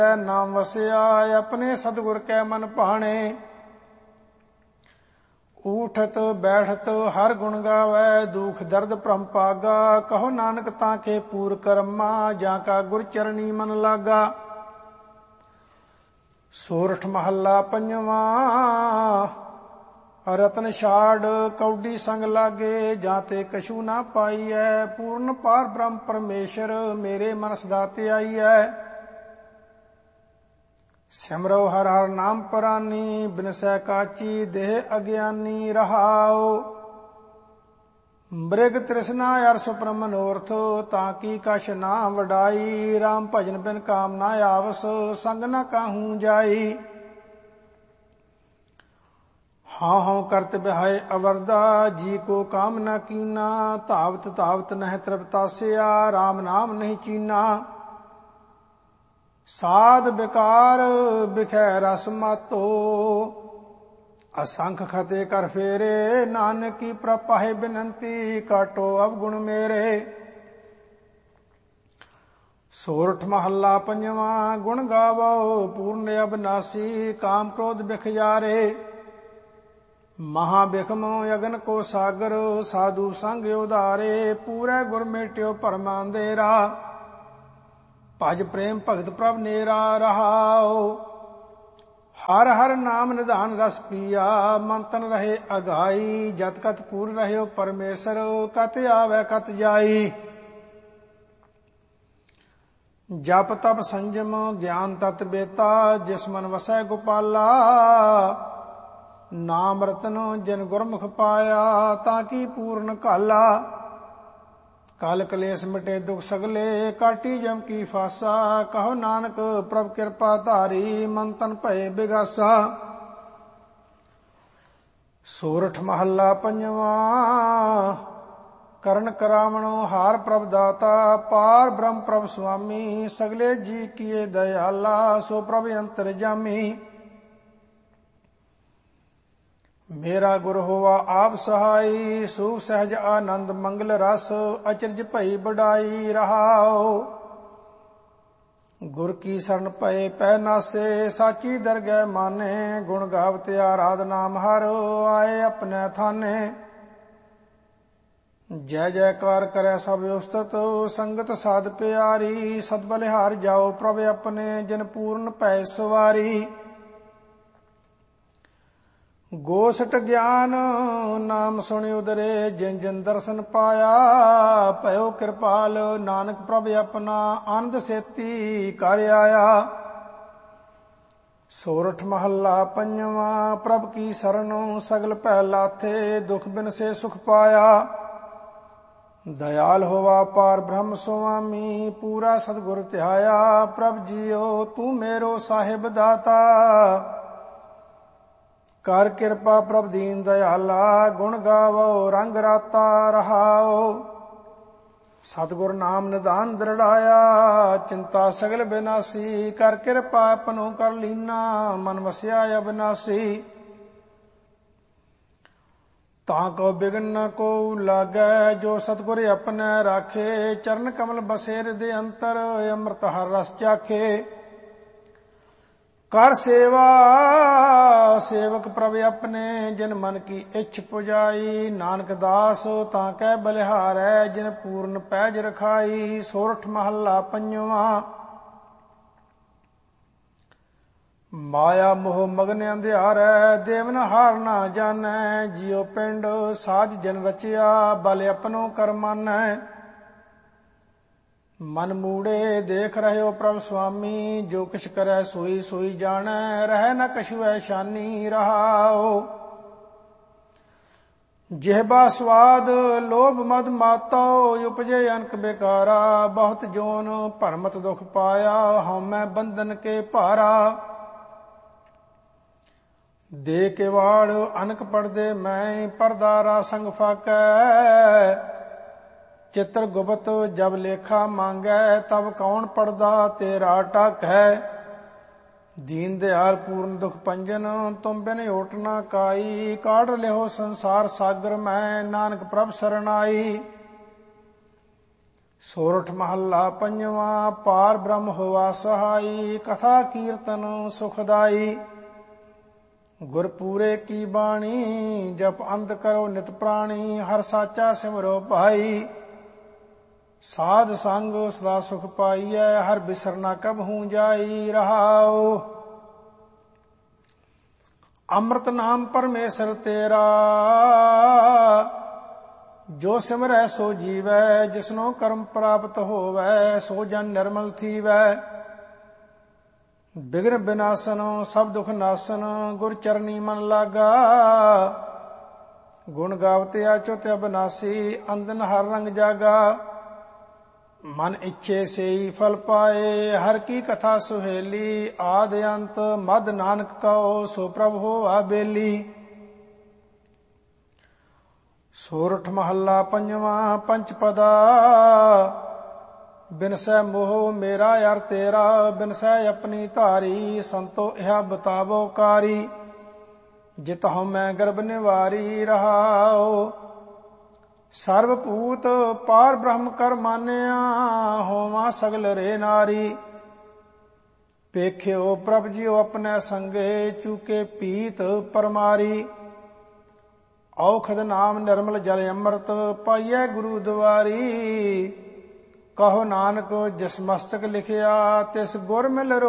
ਨਾਮ ਵਸਿਆ ਆਪਣੇ ਸਤਿਗੁਰ ਕੈ ਮਨ ਭਾਣੇ। ਊਠਤ ਬੈਠਤ ਹਰ ਗੁਣ ਗਾਵੈ ਦੁਖ ਦਰਦ ਭ੍ਰਮ ਪਾਗਾ। ਕਹੋ ਨਾਨਕ ਤਾਂ ਕੇ ਪੂਰ ਕਰਮਾ ਜਾਂ ਕਾ ਗੁਰ ਚਰਣੀ ਮਨ ਲਾਗਾ। ਸੋਰਠ ਮਹੱਲਾ ਪੰਜਵਾਂ। ਰਤਨ ਛਾੜ ਕੌਡੀ ਸੰਗ ਲਾਗੇ ਜਾਂ ਤੇ ਕਛੂ ਨਾ ਪਾਈਐ। ਪੂਰਨ ਪਾਰ ਬ੍ਰਹਮ ਪਰਮੇਸ਼ਰ ਮੇਰੇ ਮਨ ਸਦਾ ਧਿਆਈਐ। ਸਿਮਰੋ ਹਰਿ ਹਰਿ ਨਾਮ ਪਰਾਨੀ ਬਿਨਸੈ ਕਾਚੀ ਦੇਹ ਅਗਿਆਨੀ ਰਹਾਉ। ਮ੍ਰਿਗ ਤ੍ਰਿਸ਼ਨਾ ਅਰ ਸੁਪਨ ਮਨੋਰਥ ਤਾਂ ਕੀ ਕਛ ਨਾ ਵਡਾਈ। ਰਾਮ ਭਜਨ ਬਿਨ ਕਾਮ ਨਾ ਆਵਸ ਸੰਗ ਨਾ ਕਾਹੂ ਜਾਈ। ਹਾਂ ਹਾਂ ਕਰਤ ਬਿਹਾਏ ਅਵਰਦਾ ਜੀ ਕੋ ਕਾਮ ਨਾ ਕੀਨਾ। ਧਾਵਤ ਧਾਵਤ ਨਹਿ ਤ੍ਰਿਪਤਾਸਿਆ ਰਾਮ ਨਾਮ ਨਹੀਂ ਚੀਨਾ। ਸਾਧ ਬਿਕਾਰ ਬਿਖੈ ਰਸ ਮਾਤੋ ਅਸੰਖ ਖਤੇ ਕਰ ਫੇਰੇ। ਨਾਨਕ ਕੀ ਪ੍ਰਪਾਹਿ ਬਿਨੰਤੀ ਕਾਟੋ ਅਵਗੁਣ ਮੇਰੇ। ਸੋਰਠ ਮਹੱਲਾ ਪੰਜਵਾਂ। ਗੁਣ ਗਾਵੋ ਪੂਰਨ ਅਬਨਾਸੀ ਕਾਮ ਕ੍ਰੋਧ ਬਿਖ ਜਾਰੇ। ਮਹਾ ਬਿਖਮ ਅਗਨ ਕੋ ਸਾਗਰ ਸਾਧੂ ਸੰਗ ਉਧਾਰੇ। ਪੂਰੇ ਗੁਰ ਮੇਟਿਓ ਭਰਮ ਅੰਧੇਰਾ ਭਜ ਪ੍ਰੇਮ ਭਗਤ ਪ੍ਰਭ ਨੇਰਾ ਰਹਾਉ। ਹਰ ਹਰ ਨਾਮ ਨਿਧਾਨ ਰਸ ਪੀਆ ਮਨ ਤਨ ਰਹੇ ਅਗਾਈ। ਜਤ ਕਤ ਪੂਰ ਰਹਿਓ ਪਰਮੇਸ਼ਰ ਕਤ ਆਵੈ ਕਤ ਜਾਈ। ਜਪ ਤਪ ਸੰਜਮ ਗਿਆਨ ਤਤ ਬੇਤਾ ਜਿਸ ਮਨ ਵਸੈ ਗੋਪਾਲਾ। ਨਾਮ ਰਤਨ ਜਿਨ ਗੁਰਮੁਖ ਪਾਇਆ ਤਾਂ ਕੀ ਪੂਰਨ ਘਾਲਾ। ਕਲ ਕਲੇਸ਼ ਮਿਟੇ ਦੁਖ ਸਗਲੇ ਕਾਟੀ ਜਮ ਕੀ ਫਾਸਾ। ਕਹੋ ਨਾਨਕ ਪ੍ਰਭ ਕਿਰਪਾ ਧਾਰੀ ਮਨ ਤਨ ਭਏ ਬਿਗਾਸਾ। ਸੋਰਠ ਮਹੱਲਾ ਪੰਜਵਾਂ। ਕਰਨ ਕਰਾਵਣੋ ਹਾਰ ਪ੍ਰਭ ਦਾਤਾ ਪਾਰ ਬ੍ਰਹਮ ਪ੍ਰਭ ਸੁਆਮੀ। ਸਗਲੇ ਜੀ ਕੀਏ ਦਇਆਲਾ ਸੋ ਪ੍ਰਭ ਅੰਤਰ ਜਾਮੀ। ਮੇਰਾ ਗੁਰ ਹੋਵਾ ਆਪ ਸਹਾਈ ਸੁਖ ਸਹਿਜ ਆਨੰਦ ਮੰਗਲ ਰਸ। ਅਚਰਜ ਭਈ ਬਡਾਈ ਰਹਾਉ। ਗੁਰ ਕੀ ਸਰਣ ਪਏ ਪੈ ਨਾਸੇ ਸਾਚੀ ਦਰਗਹਿ ਮਾਨੇ। ਗੁਣ ਗਾਵਤ ਆਰਾਧ ਨਾਮ ਹਰ ਆਏ ਆਪਣੇ ਥਾਨੇ। ਜੈ ਜੈਕਾਰ ਕਰੈ ਸਭ ਉਸਤਤ ਸੰਗਤ ਸਾਧ ਪਿਆਰੀ। ਸਦ ਬਲਿਹਾਰ ਜਾਓ ਪ੍ਰਭ ਆਪਣੇ ਜਿਨ ਪੂਰਨ ਪੈ ਸਵਾਰੀ। ਗੋਸਟ ਗਿਆਨ ਨਾਮ ਸੁਣਿ ਉਦਰੇ ਜਿਨ ਜਿਨ ਦਰਸ਼ਨ ਪਾਇਆ। ਭਇਓ ਕਿਰਪਾਲ ਨਾਨਕ ਪ੍ਰਭ ਆਪਣਾ ਆਨੰਦ ਸੇਤੀ ਕਰ ਆਇਆ। ਸੋਰਠ ਮਹੱਲਾ ਪੰਜਵਾਂ। ਪ੍ਰਭ ਕੀ ਸਰਣ ਸਗਲ ਭੈ ਲਾਥੇ ਦੁਖ ਬਿਨ ਸੇ ਸੁਖ ਪਾਇਆ। ਦਇਆਲ ਹੋਵਾ ਪਾਰ ਬ੍ਰਹਮ ਸੁਆਮੀ ਪੂਰਾ ਸਤਿਗੁਰ ਧਿਆਇਆ। ਪ੍ਰਭ ਜੀਓ ਤੂੰ ਮੇਰੋ ਸਾਹਿਬ ਦਾਤਾ ਕਰ ਕਿਰਪਾ ਪ੍ਰਭ ਦੀਨ ਦਇਆਲਾ। ਗੁਣ ਗਾਵੋ ਰੰਗ ਰਾਤਾ ਰਹਾਉ। ਸਤਿਗੁਰ ਨਾਮ ਨਿਧਾਨ ਦ੍ਰਿੜਾਇਆ ਚਿੰਤਾ ਸਗਲ ਬਿਨਾਸੀ। ਕਰ ਕਿਰਪਾ ਆਪਣੋ ਕਰ ਲੀਨਾ ਮਨ ਵਸਿਆ ਅਬਨਾਸੀ। ਤਾਂ ਕੋ ਬਿਗਨ ਨ ਕੋ ਲਾਗੈ ਜੋ ਸਤਿਗੁਰ ਆਪਣੇ ਰਾਖੇ। ਚਰਨ ਕਮਲ ਬਸੇ ਹਿਰਦੇ ਅੰਤਰ ਅੰਮ੍ਰਿਤ ਹਰ ਰਸ ਚਾਖੇ। ਕਰ ਸੇਵਾ ਸੇਵਕ ਪ੍ਰਭ ਆਪਣੇ ਜਿਨ ਮਨ ਕੀ ਇੱਛ ਪੁਜਾਈ। ਨਾਨਕ ਦਾਸ ਤਾਂ ਕਹਿ ਬਲਿਹਾਰੈ ਜਿਨ ਪੂਰਨ ਪੈਜ ਰਖਾਈ। ਸੋਰਠ ਮਹੱਲਾ ਪੰਜਵਾਂ। ਮਾਇਆ ਮੋਹ ਮਗਨ ਅੰਧਿਆਰੈ ਦੇਵਨ ਹਾਰ ਨਾ ਜਾਣੈ। ਜਿਉ ਪਿੰਡ ਸਾਜ ਜਨ ਰਚਿਆ ਬਲ ਆਪਣੋ ਕਰ ਮਾਨੈ। ਮਨ ਮੂੜੇ ਦੇਖ ਰਹਿਓ ਪ੍ਰਭ ਸੁਆਮੀ ਜੋ ਕਿਛ ਕਰੈ ਸੋਈ ਸੋਈ ਜਾਣੈ। ਰਹਿ ਨ ਕਛੂ ਐਸ਼ਾਨੀ ਰਹਾਉ। ਜਿਹਬਾ ਸਵਾਦ ਲੋਭ ਮਦ ਮਾਤੋ ਉਪਜੇ ਅਨਕ ਬੇਕਾਰਾ। ਬਹੁਤ ਜੋਨ ਭਰਮਤ ਦੁਖ ਪਾਇਆ ਹਉਮੈ ਬੰਧਨ ਕੇ ਭਾਰਾ। ਦੇ ਕੇ ਵਾੜ ਅਨਕ ਪੜਦੇ ਮੈਂ ਪਰਦਾਰਾ ਸੰਗ ਫਾਕੈ। ਚਿੱਤਰ ਗੁਪਤ ਜਬ ਲੇਖਾ ਮੰਗੈ ਤਬ ਕੌਣ ਪੜਦਾ ਤੇਰਾ ਟਾਕੈ। ਦੀਨ ਦਿਆਲ ਪੂਰਨ ਦੁਖ ਪੰਜਨ ਤੁਮ ਬਿਨ ਓਟ ਨਾ ਕਾਈ। ਕਾਢ ਲਿਓ ਸੰਸਾਰ ਸਾਗਰ ਮੈਂ ਨਾਨਕ ਪ੍ਰਭ ਸਰਨਾਈ। ਸੋਰਠ ਮਹੱਲਾ ਪੰਜਵਾਂ। ਪਾਰ ਬ੍ਰਹਮ ਹੋਵਾ ਸਹਾਈ, ਕਥਾ ਕੀਰਤਨ ਸੁਖਦਾਈ। ਗੁਰ ਪੂਰੇ ਕੀ ਬਾਣੀ, ਜਪ ਅੰਤ ਕਰੋ ਨਿਤ ਪ੍ਰਾਣੀ। ਹਰ ਸਾਚਾ ਸਿਮਰੋ ਭਾਈ, ਸਾਧ ਸੰਗ ਸਦਾ ਸੁਖ ਪਾਈਐ। ਹਰ ਬਿਸਰਨਾ ਕਬਹੂ ਜਾਈ ਰਹਾਉ। ਅੰਮ੍ਰਿਤ ਨਾਮ ਪਰਮੇਸ਼ਰ ਤੇਰਾ, ਜੋ ਸਿਮਰੈ ਸੋ ਜੀਵੈ। ਜਿਸਨੋ ਕਰਮ ਪ੍ਰਾਪਤ ਹੋਵੈ, ਸੋ ਜਨ ਨਿਰਮਲ ਥੀਵੈ। ਬਿਘਨ ਬਿਨਾਸਨ ਸਭ ਦੁਖ ਨਾਸਨ, ਗੁਰ ਚਰਨੀ ਮਨ ਲਾਗਾ। ਗੁਣ ਗਾਵਤੇ ਅਚੁਤ ਅਬਨਾਸੀ, ਅੰਦਨ ਹਰ ਰੰਗ ਜਾਗਾ। ਮਨ ਇੱਛੇ ਸੇਈ ਫਲ ਪਾਏ, ਹਰ ਕੀ ਕਥਾ ਸੁਹੇਲੀ। ਆਦ ਅੰਤ ਮਦ ਨਾਨਕ ਕਉ, ਸੋ ਪ੍ਰਭ ਹੋਵਾ ਬੇਲੀ। ਸੋਰਠ ਮਹੱਲਾ ਪੰਜਵਾਂ। ਪੰਚ ਪਦਾ ਬਿਨਸੈ ਮੋਹ ਮੇਰਾ ਯਾਰ ਤੇਰਾ। ਬਿਨਸੈ ਆਪਣੀ ਧਾਰੀ, ਸੰਤੋ ਇਹਾ ਬਤਾਵੋ ਕਾਰੀ। ਜਿਤ ਹਉਮੈ ਗਰਭ ਨਿਵਾਰੀ ਰਹਾਉ। ਸਰਬ ਭੂਤ ਪਾਰ ਬ੍ਰਹਮ ਕਰ ਮਾਨਿਆ, ਹੋਵਾਂ ਸਗਲ ਰੇ ਨਾਰੀ। ਪੇਖਿਓ ਪ੍ਰਭ ਜੀਓ ਆਪਣੇ ਸੰਗੇ, ਚੂਕੇ ਪੀਤ ਪਰਮਾਰੀ। ਔਖਦ ਨਾਮ ਨਿਰਮਲ ਜਲ ਅੰਮ੍ਰਿਤ, ਪਾਈਐ ਗੁਰੂ ਦੁਆਰੀ। ਕਹੋ ਨਾਨਕ ਜਿਸ ਮਸਤਕ ਲਿਖਿਆ, ਤਿਸ ਗੁਰ ਮਿਲ